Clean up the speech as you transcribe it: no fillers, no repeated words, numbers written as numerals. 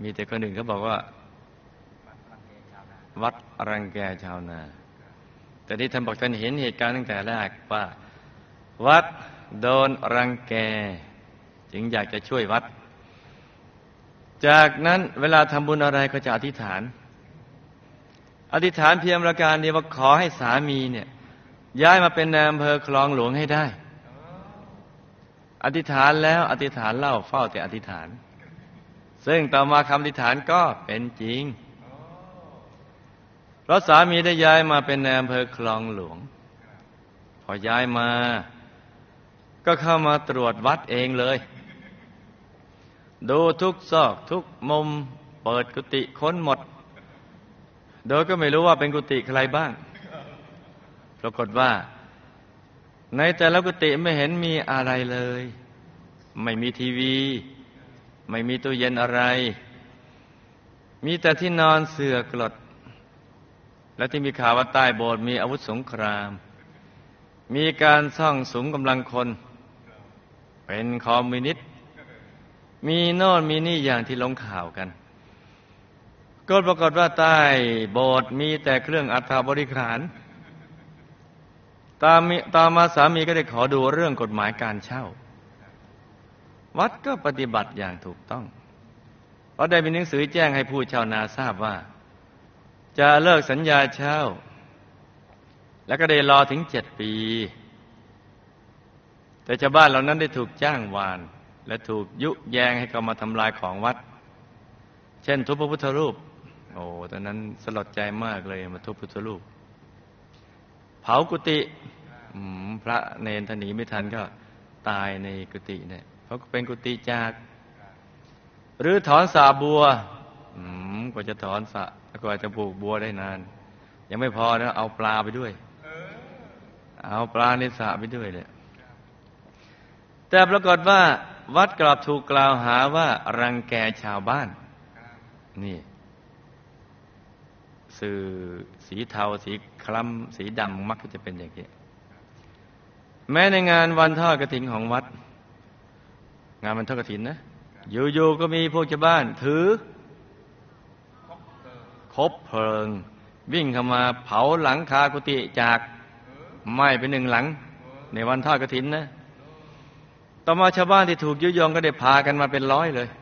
มีแต่คนอื่นเขาบอกว่าวัดรังแกชาวนาแต่ที่ท่านบอกท่านเห็นเหตุการณ์ตั้งแต่แรกว่าวัดโดนรังแกจึงอยากจะช่วยวัดจากนั้นเวลาทำบุญอะไรก็จะอธิษฐานเพียงประการเดียวว่าขอให้สามีเนี่ยย้ายมาเป็นนายอำเภอคลองหลวงให้ได้อธิษฐานแล้วอธิษฐานเล่าเฝ้าแต่อธิษฐานซึ่งต่อมาคำอธิษฐานก็เป็นจริงเพราะสามีได้ย้ายมาเป็นนายอำเภอคลองหลวงพอย้ายมาก็เข้ามาตรวจวัดเองเลยดูทุกซอกทุกมุมเปิดกุฏิค้นหมดโดยก็ไม่รู้ว่าเป็นกุฏิใครบ้างปรากฏว่าในแต่ละกุฏิไม่เห็นมีอะไรเลยไม่มีทีวีไม่มีตู้เย็นอะไรมีแต่ที่นอนเสื่อกลดและที่มีข่าวว่าใต้โบสถ์มีอาวุธสงครามมีการซ่องสุมกำลังคนเป็นคอมมิวนิสต์มีโน่นมีนี่อย่างที่ลงข่าวกันก็ปรากฏว่าใต้โบสถ์มีแต่เครื่องอัฐบริขารตามมาสามีก็ได้ขอดูเรื่องกฎหมายการเช่าวัดก็ปฏิบัติอย่างถูกต้องเพราะได้มีหนังสือแจ้งให้ผู้เช่านาทราบว่าจะเลิกสัญญาเช่าแล้วก็ได้รอถึง7 ปีแต่ชาวบ้านเหล่านั้นได้ถูกจ้างวานและถูกยุแยงให้เข้ามาทำลายของวัดเช่นทุบพระพุทธรูปโอ้ตอนนั้นสลดใจมากเลยมาทุบพุทธรูปเผากุฏิพระเนรท่านหนีไม่ทันก็ตายในกุฏิเนี่ยเพราะเป็นกุฏิจากหรือถอนสาบัวกว่าจะถอนสะกว่าจะปลูกบัวได้นานยังไม่พอนะเอาปลาไปด้วยเอาปลาในสระไปด้วยเลยแต่ปรากฏว่าวัดกลับถูกกล่าวหาว่ารังแกชาวบ้านนี่สื่อสีเทาสีคล้ำสีดำมักจะเป็นอย่างนี้แม้ในงานวันทอดกฐินของวัดงานวันทอดกฐินนะอยู่ๆก็มีพวกชาวบ้านถือคบเพลิงวิ่งเข้ามาเผาหลังคากุฏิจากไหม้ไป1 หลังในวันทอดกฐินนะต่อมาชาวบ้านที่ถูกยุยงก็ได้พากันมาเป็นร้อยเลย